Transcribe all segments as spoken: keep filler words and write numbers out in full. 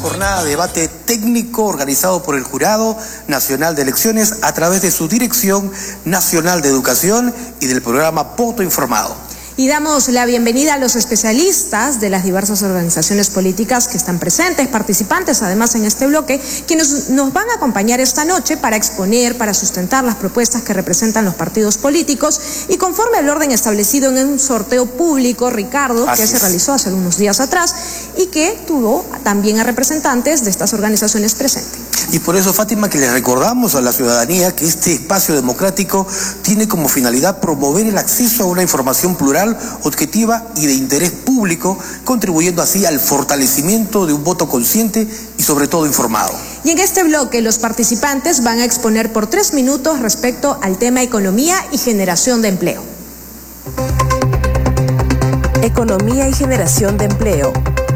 jornada de debate técnico organizado por el Jurado Nacional de Elecciones a través de su Dirección Nacional de Educación y del programa Voto Informado. Y damos la bienvenida a los especialistas de las diversas organizaciones políticas que están presentes, participantes además en este bloque, quienes nos van a acompañar esta noche para exponer, para sustentar las propuestas que representan los partidos políticos y conforme al orden establecido en un sorteo público, Ricardo, Así que es. se realizó hace unos días atrás y que tuvo también a representantes de estas organizaciones presentes. Y por eso, Fátima, que le recordamos a la ciudadanía que este espacio democrático tiene como finalidad promover el acceso a una información plural, objetiva y de interés público, contribuyendo así al fortalecimiento de un voto consciente y sobre todo informado. Y en este bloque los participantes van a exponer por tres minutos respecto al tema economía y generación de empleo. Economía y generación de empleo.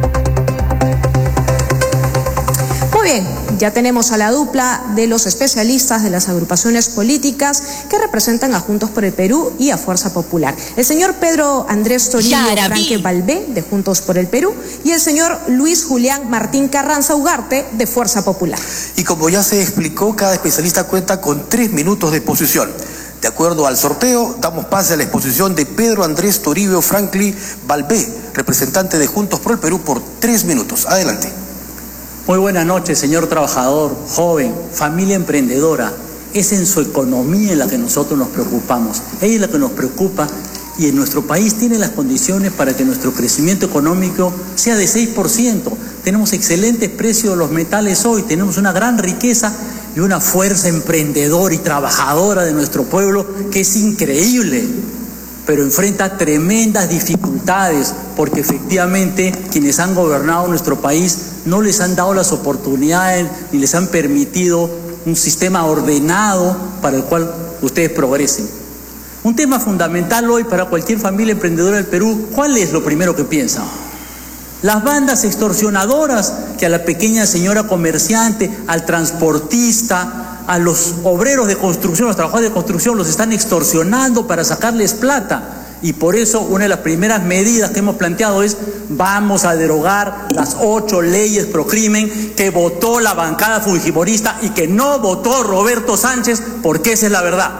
Muy bien, ya tenemos a la dupla de los especialistas de las agrupaciones políticas que representan a Juntos por el Perú y a Fuerza Popular. El señor Pedro Andrés Torillo Franque Balbé, de Juntos por el Perú, y el señor Luis Julián Martín Carranza Ugarte, de Fuerza Popular. Y como ya se explicó, cada especialista cuenta con tres minutos de exposición. De acuerdo al sorteo, damos pase a la exposición de Pedro Andrés Torillo Franque Balbé, representante de Juntos por el Perú, por tres minutos. Adelante. Muy buenas noches, señor trabajador, joven, familia emprendedora. Es en su economía en la que nosotros nos preocupamos. Ella es la que nos preocupa y en nuestro país tiene las condiciones para que nuestro crecimiento económico sea de seis por ciento. Tenemos excelentes precios de los metales hoy, tenemos una gran riqueza y una fuerza emprendedora y trabajadora de nuestro pueblo que es increíble, pero enfrenta tremendas dificultades porque efectivamente quienes han gobernado nuestro país no les han dado las oportunidades ni les han permitido un sistema ordenado para el cual ustedes progresen. Un tema fundamental hoy para cualquier familia emprendedora del Perú, ¿cuál es lo primero que piensan? Las bandas extorsionadoras que a la pequeña señora comerciante, al transportista, a los obreros de construcción, los trabajadores de construcción, los están extorsionando para sacarles plata. Y por eso una de las primeras medidas que hemos planteado es vamos a derogar las ocho leyes pro crimen que votó la bancada fujimorista y que no votó Roberto Sánchez, porque esa es la verdad.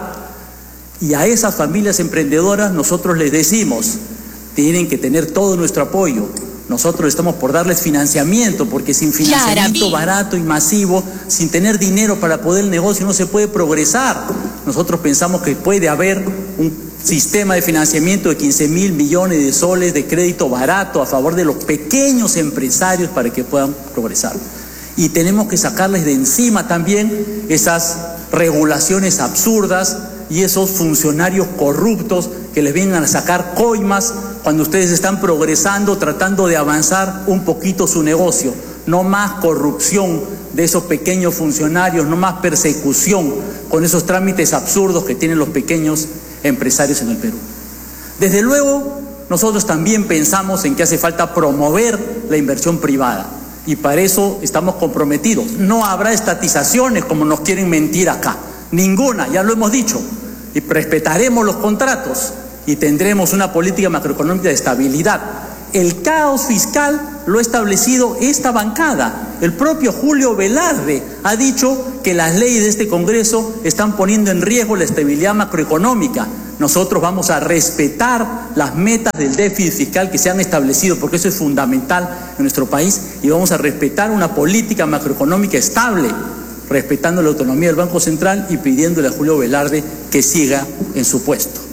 Y a esas familias emprendedoras nosotros les decimos, tienen que tener todo nuestro apoyo. Nosotros estamos por darles financiamiento, porque sin financiamiento barato y masivo, sin tener dinero para poder el negocio, no se puede progresar. Nosotros pensamos que puede haber un sistema de financiamiento de quince mil millones de soles de crédito barato a favor de los pequeños empresarios para que puedan progresar. Y tenemos que sacarles de encima también esas regulaciones absurdas y esos funcionarios corruptos que les vienen a sacar coimas cuando ustedes están progresando, tratando de avanzar un poquito su negocio. No más corrupción de esos pequeños funcionarios, no más persecución con esos trámites absurdos que tienen los pequeños empresarios en el Perú. Desde luego, nosotros también pensamos en que hace falta promover la inversión privada y para eso estamos comprometidos. No habrá estatizaciones como nos quieren mentir acá, ninguna, ya lo hemos dicho, y respetaremos los contratos y tendremos una política macroeconómica de estabilidad. El caos fiscal lo ha establecido esta bancada. El propio Julio Velarde ha dicho que las leyes de este Congreso están poniendo en riesgo la estabilidad macroeconómica. Nosotros vamos a respetar las metas del déficit fiscal que se han establecido, porque eso es fundamental en nuestro país, y vamos a respetar una política macroeconómica estable, respetando la autonomía del Banco Central y pidiéndole a Julio Velarde que siga en su puesto.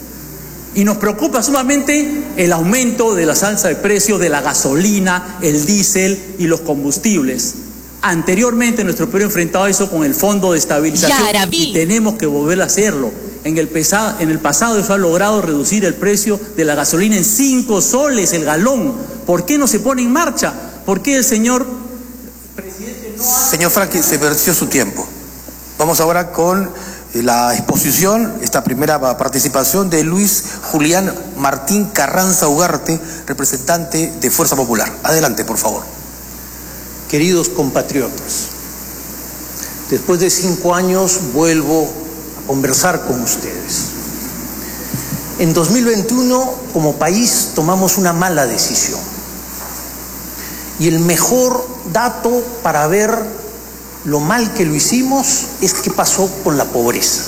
Y nos preocupa sumamente el aumento de la alza de precios de la gasolina, el diésel y los combustibles. Anteriormente nuestro Perú enfrentaba eso con el Fondo de Estabilización y tenemos que volver a hacerlo. En el, pesado, en el pasado eso ha logrado reducir el precio de la gasolina en cinco soles el galón. ¿Por qué no se pone en marcha? ¿Por qué el señor presidente no ha... Señor Franque, se venció su tiempo. Vamos ahora con la exposición, esta primera participación de Luis Julián Martín Carranza Ugarte, representante de Fuerza Popular. Adelante, por favor. Queridos compatriotas, después de cinco años vuelvo a conversar con ustedes. En dos mil veintiuno, como país, tomamos una mala decisión. Y el mejor dato para ver lo mal que lo hicimos es qué pasó con la pobreza.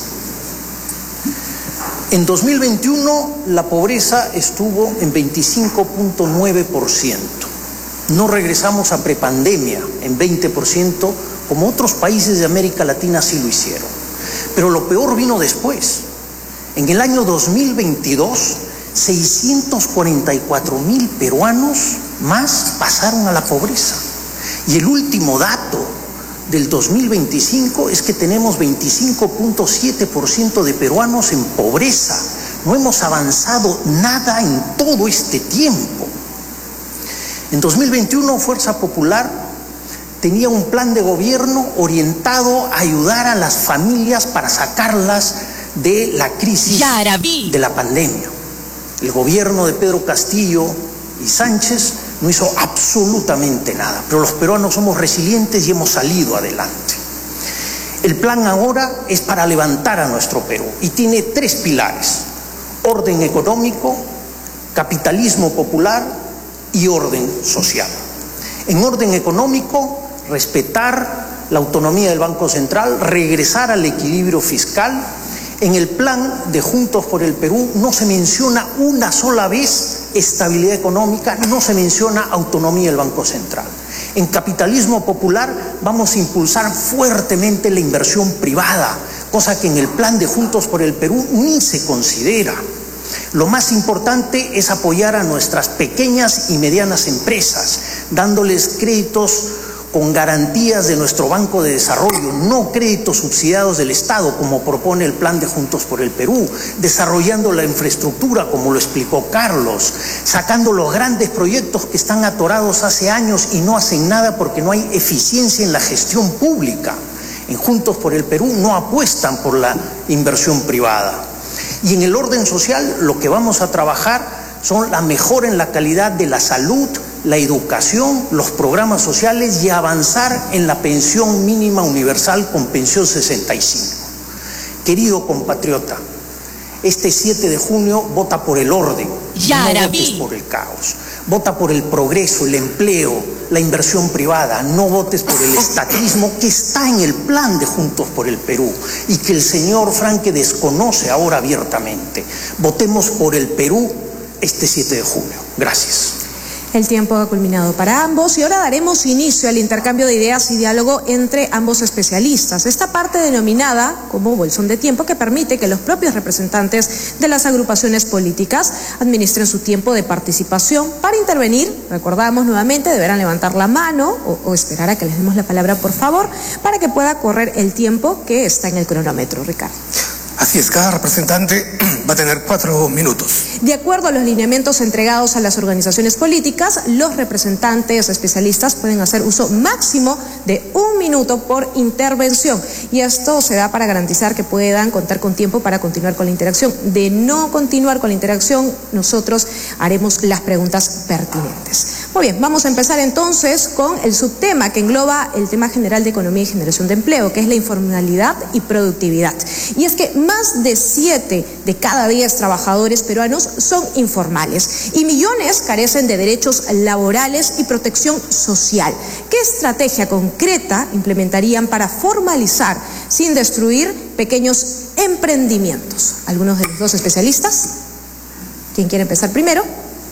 En dos mil veintiuno la pobreza estuvo en veinticinco punto nueve por ciento. No regresamos a prepandemia en veinte por ciento como otros países de América Latina sí lo hicieron. Pero lo peor vino después. En el año dos mil veintidós, seiscientos cuarenta y cuatro mil peruanos más pasaron a la pobreza. Y el último dato del dos mil veinticinco es que tenemos veinticinco punto siete por ciento de peruanos en pobreza. No hemos avanzado nada en todo este tiempo. En dos mil veintiuno, Fuerza Popular tenía un plan de gobierno orientado a ayudar a las familias para sacarlas de la crisis de la pandemia. El gobierno de Pedro Castillo y Sánchez no hizo absolutamente nada, pero los peruanos somos resilientes y hemos salido adelante. El plan ahora es para levantar a nuestro Perú y tiene tres pilares: orden económico, capitalismo popular y orden social. En orden económico, respetar la autonomía del Banco Central, regresar al equilibrio fiscal. En el plan de Juntos por el Perú no se menciona una sola vez estabilidad económica, no se menciona autonomía del Banco Central. En capitalismo popular vamos a impulsar fuertemente la inversión privada, cosa que en el plan de Juntos por el Perú ni se considera. Lo más importante es apoyar a nuestras pequeñas y medianas empresas, dándoles créditos con garantías de nuestro Banco de Desarrollo, no créditos subsidiados del Estado, como propone el plan de Juntos por el Perú, desarrollando la infraestructura, como lo explicó Carlos, sacando los grandes proyectos que están atorados hace años y no hacen nada porque no hay eficiencia en la gestión pública. En Juntos por el Perú no apuestan por la inversión privada. Y en el orden social lo que vamos a trabajar son la mejora en la calidad de la salud, la educación, los programas sociales y avanzar en la pensión mínima universal con pensión sesenta y cinco. Querido compatriota, este siete de junio vota por el orden, no votes por el caos. Vota por el progreso, el empleo, la inversión privada. No votes por el estatismo que está en el plan de Juntos por el Perú y que el señor Franque desconoce ahora abiertamente. Votemos por el Perú este siete de junio. Gracias. El tiempo ha culminado para ambos y ahora daremos inicio al intercambio de ideas y diálogo entre ambos especialistas. Esta parte denominada como bolsón de tiempo que permite que los propios representantes de las agrupaciones políticas administren su tiempo de participación. Para intervenir, recordamos nuevamente, deberán levantar la mano o, o esperar a que les demos la palabra, por favor, para que pueda correr el tiempo que está en el cronómetro. Ricardo. Así es, cada representante va a tener cuatro minutos. De acuerdo a los lineamientos entregados a las organizaciones políticas, los representantes especialistas pueden hacer uso máximo de un minuto por intervención. Y esto se da para garantizar que puedan contar con tiempo para continuar con la interacción. De no continuar con la interacción, nosotros haremos las preguntas pertinentes. Muy bien, vamos a empezar entonces con el subtema que engloba el tema general de economía y generación de empleo, que es la informalidad y productividad. Y es que más de siete de cada diez trabajadores peruanos son informales y millones carecen de derechos laborales y protección social. ¿Qué estrategia concreta implementarían para formalizar sin destruir pequeños emprendimientos? ¿Algunos de los dos especialistas? ¿Quién quiere empezar primero?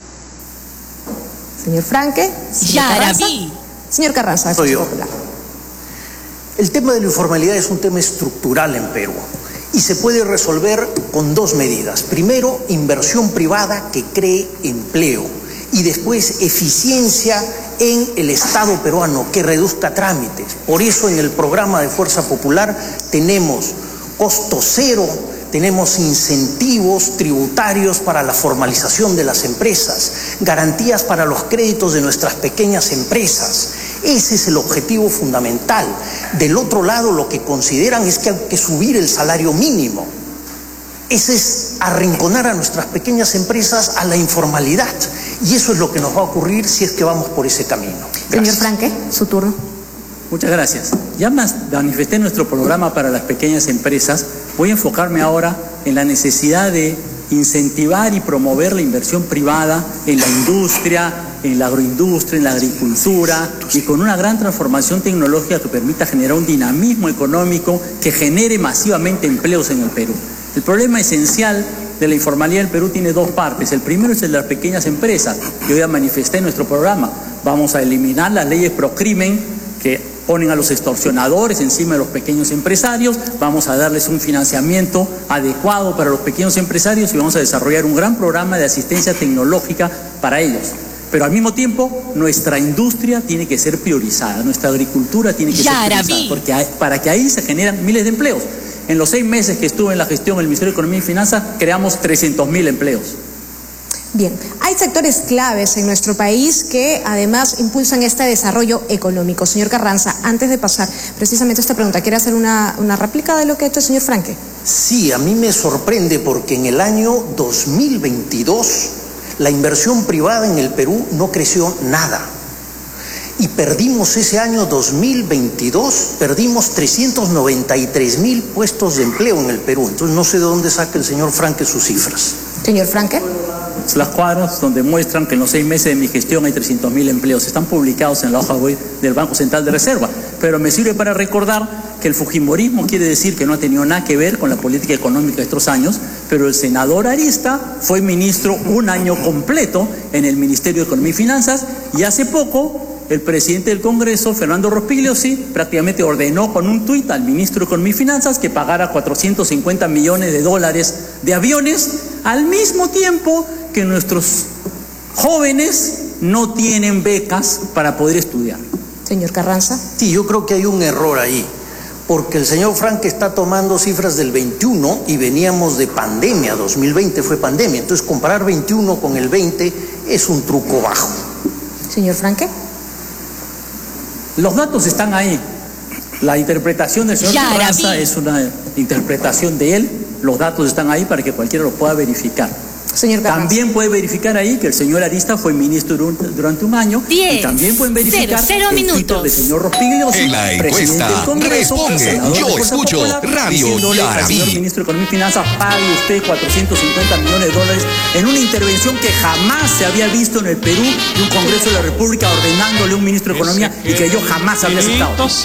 Señor Franque. Señor Carranza. Señor Carranza, soy yo. El tema de la informalidad es un tema estructural en Perú y se puede resolver con dos medidas. Primero, inversión privada que cree empleo y después eficiencia en el Estado peruano que reduzca trámites. Por eso en el programa de Fuerza Popular tenemos costo cero, tenemos incentivos tributarios para la formalización de las empresas, garantías para los créditos de nuestras pequeñas empresas. Ese es el objetivo fundamental. Del otro lado, lo que consideran es que hay que subir el salario mínimo. Ese es arrinconar a nuestras pequeñas empresas a la informalidad. Y eso es lo que nos va a ocurrir si es que vamos por ese camino. Gracias. Señor Franque, su turno. Muchas gracias. Ya manifesté nuestro programa para las pequeñas empresas. Voy a enfocarme ahora en la necesidad de incentivar y promover la inversión privada en la industria, en la agroindustria, en la agricultura y con una gran transformación tecnológica que permita generar un dinamismo económico que genere masivamente empleos en el Perú. El problema esencial de la informalidad del Perú tiene dos partes. El primero es el de las pequeñas empresas, que hoy ya manifesté en nuestro programa. Vamos a eliminar las leyes pro crimen que ponen a los extorsionadores encima de los pequeños empresarios, vamos a darles un financiamiento adecuado para los pequeños empresarios y vamos a desarrollar un gran programa de asistencia tecnológica para ellos. Pero al mismo tiempo, nuestra industria tiene que ser priorizada, nuestra agricultura tiene que ser priorizada, porque hay, para que ahí se generan miles de empleos. En los seis meses que estuve en la gestión del Ministerio de Economía y Finanzas, creamos trescientos mil empleos. Bien, hay sectores claves en nuestro país que además impulsan este desarrollo económico. Señor Carranza, antes de pasar precisamente a esta pregunta, ¿quiere hacer una, una réplica de lo que ha hecho el señor Franque? Sí, a mí me sorprende porque en el año dos mil veintidós la inversión privada en el Perú no creció nada. Y perdimos ese año dos mil veintidós, perdimos trescientos noventa y tres mil puestos de empleo en el Perú. Entonces no sé de dónde saca el señor Franque sus cifras. Señor Franque. Las cuadras donde muestran que en los seis meses de mi gestión hay trescientos mil empleos. Están publicados en la hoja web del Banco Central de Reserva. Pero me sirve para recordar que el fujimorismo quiere decir que no ha tenido nada que ver con la política económica de estos años, pero el senador Arista fue ministro un año completo en el Ministerio de Economía y Finanzas y hace poco el presidente del Congreso, Fernando Rospigliosi, prácticamente ordenó con un tuit al ministro de Economía y Finanzas que pagara cuatrocientos cincuenta millones de dólares de aviones, al mismo tiempo que nuestros jóvenes no tienen becas para poder estudiar. Señor Carranza. Sí, yo creo que hay un error ahí, porque el señor Franque está tomando cifras del veintiuno y veníamos de pandemia, dos mil veinte fue pandemia, entonces comparar veintiuno con el veinte es un truco bajo. Señor Franque. Los datos están ahí. La interpretación del señor Carranza es una interpretación de él. Los datos están ahí para que cualquiera lo pueda verificar. Señor Carranza. También puede verificar ahí que el señor Arista fue ministro durante un año. diez, y también pueden verificar cero, cero el Twitter del señor Rospigliosi, en la presidente del Congreso, responde, yo escucho Radio al señor ministro de Economía y Finanzas, pague usted cuatrocientos cincuenta millones de dólares en una intervención que jamás se había visto en el Perú de un Congreso de la República ordenándole a un ministro de Economía y que yo jamás había aceptado.